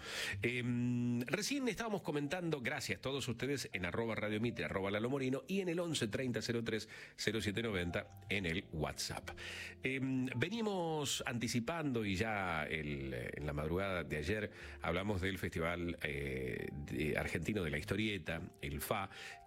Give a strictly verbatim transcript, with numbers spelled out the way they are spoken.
Eh, recién estábamos comentando, gracias a todos ustedes, en arroba Radio Mitre, arroba Lalo Morino, y en el once treinta cero tres cero siete noventa en el WhatsApp. Eh, venimos anticipando y ya el, en la madrugada de ayer hablamos del Festival eh, de Argentino de la Historieta, el F A,